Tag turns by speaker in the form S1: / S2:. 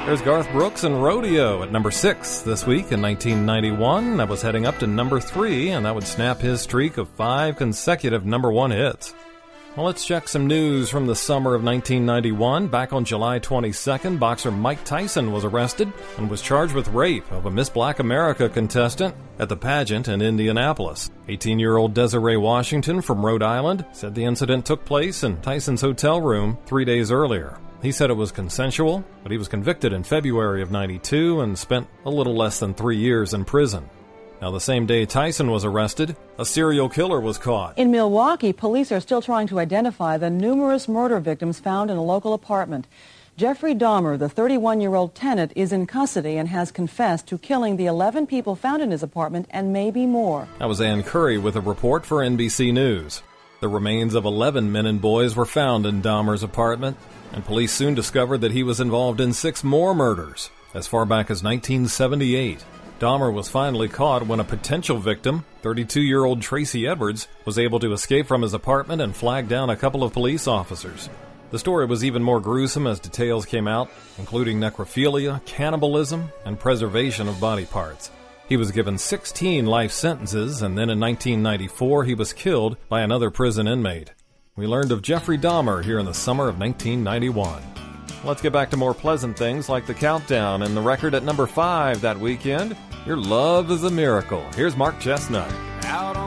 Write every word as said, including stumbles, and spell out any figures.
S1: There's Garth Brooks and Rodeo at number six this week in nineteen ninety-one. That was heading up to number three, and that would snap his streak of five consecutive number one hits. Well, let's check some news from the summer of nineteen ninety-one. Back on July twenty-second, boxer Mike Tyson was arrested and was charged with rape of a Miss Black America contestant at the pageant in Indianapolis. eighteen-year-old Desiree Washington from Rhode Island said the incident took place in Tyson's hotel room three days earlier. He said it was consensual, but he was convicted in February of ninety-two and spent a little less than three years in prison. Now, the same day Tyson was arrested, a serial killer was caught.
S2: In Milwaukee, police are still trying to identify the numerous murder victims found in a local apartment. Jeffrey Dahmer, the thirty-one-year-old tenant, is in custody and has confessed to killing the eleven people found in his apartment and maybe more.
S1: That was Ann Curry with a report for N B C News. The remains of eleven men and boys were found in Dahmer's apartment, and police soon discovered that he was involved in six more murders as far back as nineteen seventy-eight. Dahmer was finally caught when a potential victim, thirty-two-year-old Tracy Edwards, was able to escape from his apartment and flag down a couple of police officers. The story was even more gruesome as details came out, including necrophilia, cannibalism, and preservation of body parts. He was given sixteen life sentences, and then in nineteen ninety-four he was killed by another prison inmate. We learned of Jeffrey Dahmer here in the summer of nineteen ninety-one. Let's get back to more pleasant things like the countdown and the record at number five that weekend. Your Love is a Miracle. Here's Mark Chestnut.